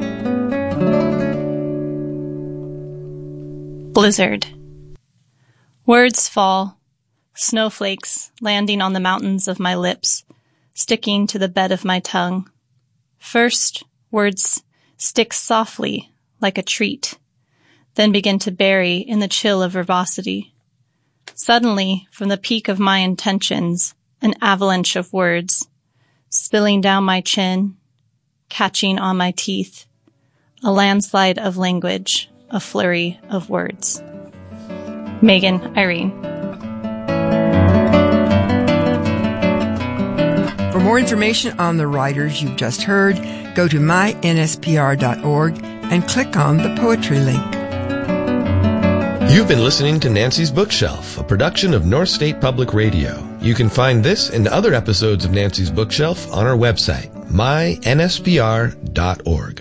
Speaker 11: Blizzard. Words fall, snowflakes landing on the mountains of my lips, sticking to the bed of my tongue. First, words stick softly like a treat, then begin to bury in the chill of verbosity. Suddenly, from the peak of my intentions, an avalanche of words, spilling down my chin, catching on my teeth, a landslide of language, a flurry of words. Megan Irene.
Speaker 2: For more information on the writers you've just heard, go to my N S P R dot org and click on the poetry link.
Speaker 12: You've been listening to Nancy's Bookshelf, a production of North State Public Radio. You can find this and other episodes of Nancy's Bookshelf on our website, my N S P R dot org.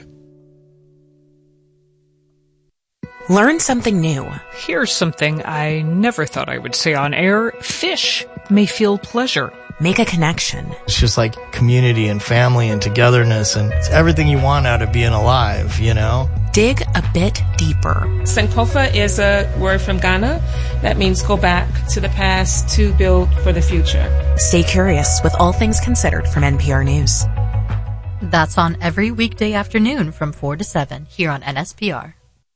Speaker 13: Learn something new.
Speaker 8: Here's something I never thought I would say on air. Fish may feel pleasure.
Speaker 13: Make a connection.
Speaker 14: It's just like community and family and togetherness, and it's everything you want out of being alive, you know?
Speaker 13: Dig a bit deeper.
Speaker 15: Sankofa is a word from Ghana that means go back to the past to build for the future.
Speaker 13: Stay curious with All Things Considered from N P R News.
Speaker 3: That's on every weekday afternoon from four to seven here on N S P R.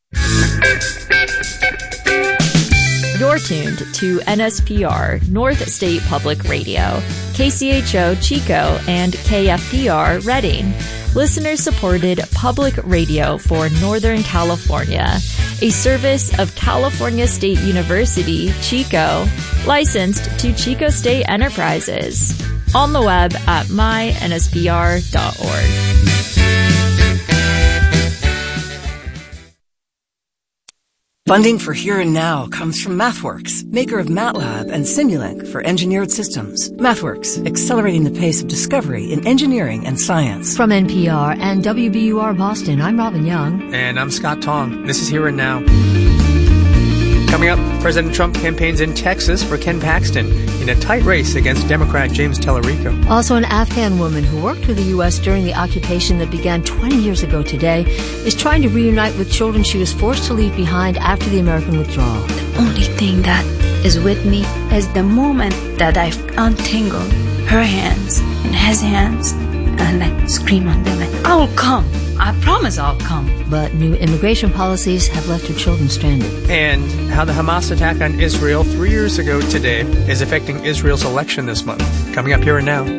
Speaker 16: You're tuned to N S P R, North State Public Radio, K C H O Chico, and K F P R Redding. Listener-supported public radio for Northern California. A service of California State University, Chico, licensed to Chico State Enterprises. On the web at my N S P R dot org.
Speaker 17: Funding for Here and Now comes from MathWorks, maker of MATLAB and Simulink for engineered systems. MathWorks, accelerating the pace of discovery in engineering and science.
Speaker 6: From N P R and W B U R Boston, I'm Robin Young.
Speaker 8: And I'm Scott Tong. This is Here and Now. Coming up, President Trump campaigns in Texas for Ken Paxton in a tight race against Democrat James Tallarico.
Speaker 6: Also, an Afghan woman who worked with the U S during the occupation that began twenty years ago today is trying to reunite with children she was forced to leave behind after the American withdrawal.
Speaker 18: The only thing that is with me is the moment that I untangle her hands and his hands and like scream on them and I'll come. I promise I'll come.
Speaker 6: But new immigration policies have left her children stranded.
Speaker 8: And how the Hamas attack on Israel three years ago today is affecting Israel's election this month. Coming up Here and Now.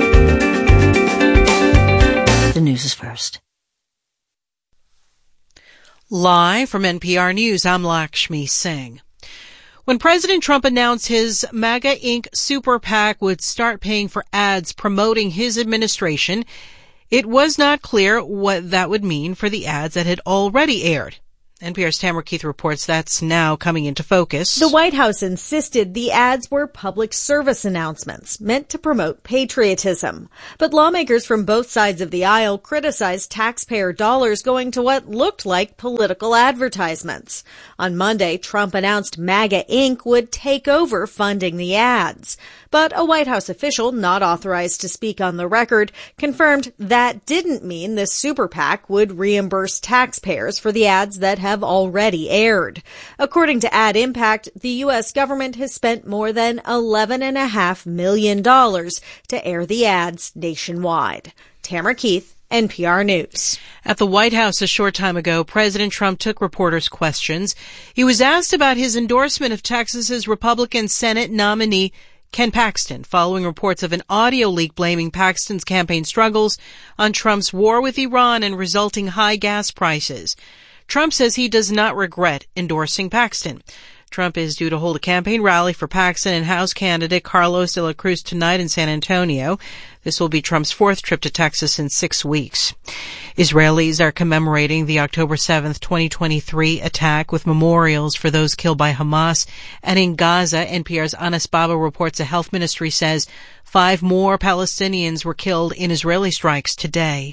Speaker 6: The news is first.
Speaker 19: Live from N P R News, I'm Lakshmi Singh. When President Trump announced his MAGA Incorporated super PAC would start paying for ads promoting his administration, it was not clear what that would mean for the ads that had already aired. N P R's Tamara Keith reports that's now coming into focus.
Speaker 20: The White House insisted the ads were public service announcements meant to promote patriotism. But lawmakers from both sides of the aisle criticized taxpayer dollars going to what looked like political advertisements. On Monday, Trump announced MAGA Incorporated would take over funding the ads. But a White House official not authorized to speak on the record confirmed that didn't mean the super PAC would reimburse taxpayers for the ads that have already aired. According to Ad Impact, the U S government has spent more than eleven point five million dollars to air the ads nationwide. Tamara Keith, N P R News.
Speaker 19: At the White House a short time ago, President Trump took reporters' questions. He was asked about his endorsement of Texas's Republican Senate nominee Ken Paxton, following reports of an audio leak blaming Paxton's campaign struggles on Trump's war with Iran and resulting high gas prices. Trump says he does not regret endorsing Paxton. Trump is due to hold a campaign rally for Paxton and House candidate Carlos de la Cruz tonight in San Antonio. This will be Trump's fourth trip to Texas in six weeks. Israelis are commemorating the October seventh, twenty twenty-three attack with memorials for those killed by Hamas. And in Gaza, N P R's Anas Baba reports the health ministry says five more Palestinians were killed in Israeli strikes today.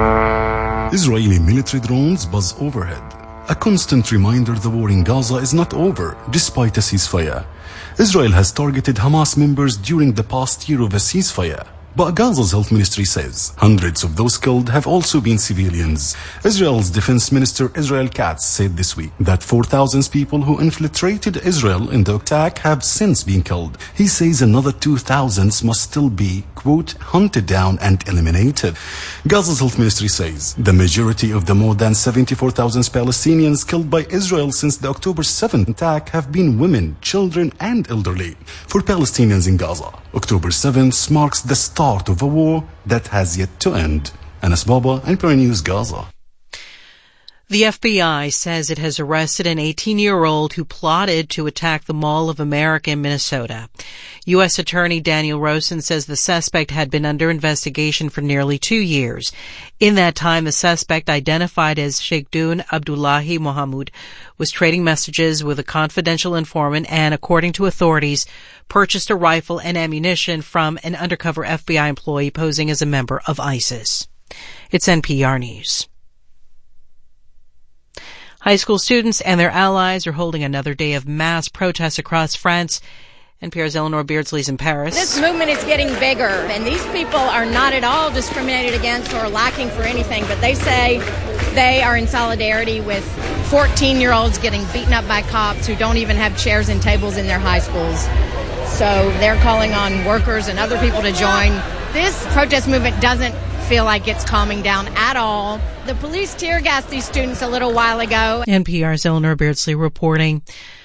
Speaker 21: Israeli military drones buzz overhead. A constant reminder the war in Gaza is not over, despite a ceasefire. Israel has targeted Hamas members during the past year of a ceasefire. But Gaza's health ministry says hundreds of those killed have also been civilians. Israel's defense minister Israel Katz said this week that four thousand people who infiltrated Israel in the attack have since been killed. He says another two thousand must still be, quote, hunted down and eliminated. Gaza's health ministry says the majority of the more than seventy-four thousand Palestinians killed by Israel since the October seventh attack have been women, children, and elderly. For Palestinians in Gaza, October seventh marks the start of a war that has yet to end. Anas Baba, N P R News, Gaza.
Speaker 19: The F B I says it has arrested an eighteen-year-old who plotted to attack the Mall of America in Minnesota. U S Attorney Daniel Rosen says the suspect had been under investigation for nearly two years. In that time, the suspect, identified as Sheikhdun Abdullahi Mohamud, was trading messages with a confidential informant and, according to authorities, purchased a rifle and ammunition from an undercover F B I employee posing as a member of ISIS. It's N P R News. High school students and their allies are holding another day of mass protests across France. N P R's Eleanor Beardsley's in Paris.
Speaker 22: This movement is getting bigger, and these people are not at all discriminated against or lacking for anything, but they say they are in solidarity with fourteen-year-olds getting beaten up by cops who don't even have chairs and tables in their high schools. So they're calling on workers and other people to join. This protest movement doesn't feel like it's calming down at all. The police tear gassed these students a little while ago.
Speaker 19: N P R's Eleanor Beardsley reporting.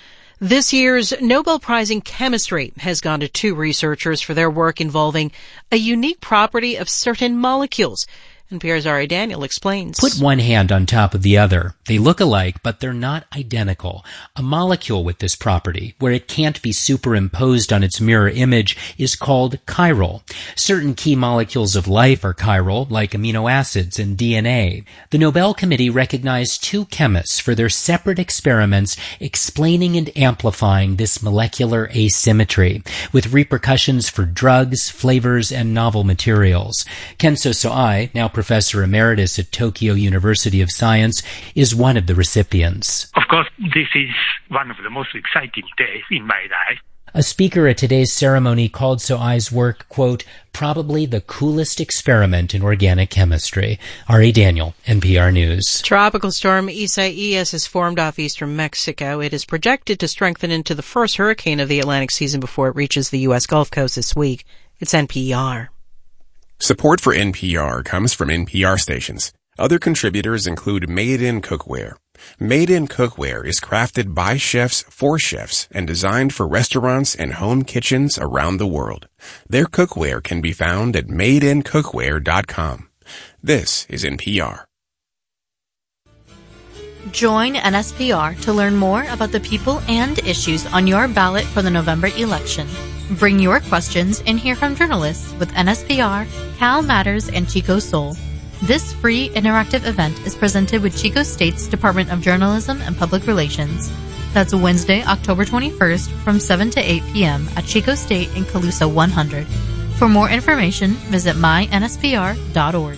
Speaker 19: This year's Nobel Prize in Chemistry has gone to two researchers for their work involving a unique property of certain molecules. N P R's Ari Daniel explains.
Speaker 23: Put one hand on top of the other. They look alike, but they're not identical. A molecule with this property, where it can't be superimposed on its mirror image, is called chiral. Certain key molecules of life are chiral, like amino acids and D N A. The Nobel Committee recognized two chemists for their separate experiments explaining and amplifying this molecular asymmetry, with repercussions for drugs, flavors, and novel materials. Kenso Soai, now Professor Emeritus at Tokyo University of Science, is one of the recipients.
Speaker 24: Of course, this is one of the most exciting days in my life.
Speaker 23: A speaker at today's ceremony called Soai's work, quote, probably the coolest experiment in organic chemistry. Ari Daniel, N P R News.
Speaker 19: Tropical storm Isaias has formed off eastern Mexico. It is projected to strengthen into the first hurricane of the Atlantic season before it reaches the U S Gulf Coast this week. It's N P R.
Speaker 25: Support for N P R comes from N P R stations. Other contributors include Made in Cookware. Made in Cookware is crafted by chefs for chefs and designed for restaurants and home kitchens around the world. Their cookware can be found at made in cookware dot com. This is N P R.
Speaker 3: Join N S P R to learn more about the people and issues on your ballot for the November election. Bring your questions and hear from journalists with N S P R, Cal Matters, and Chico Soul. This free interactive event is presented with Chico State's Department of Journalism and Public Relations. That's Wednesday, October twenty-first from seven to eight p.m. at Chico State in Calusa one hundred. For more information, visit my N S P R dot org.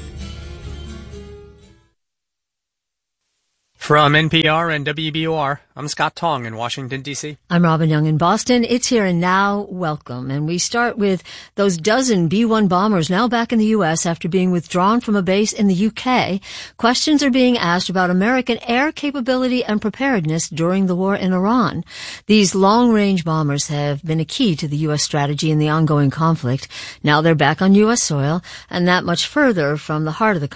Speaker 8: From N P R and W B O R, I'm Scott Tong in Washington, D C.
Speaker 6: I'm Robin Young in Boston. It's Here and Now. Welcome. And we start with those dozen B one bombers now back in the U S after being withdrawn from a base in the U K. Questions are being asked about American air capability and preparedness during the war in Iran. These long-range bombers have been a key to the U S strategy in the ongoing conflict. Now they're back on U S soil and that much further from the heart of the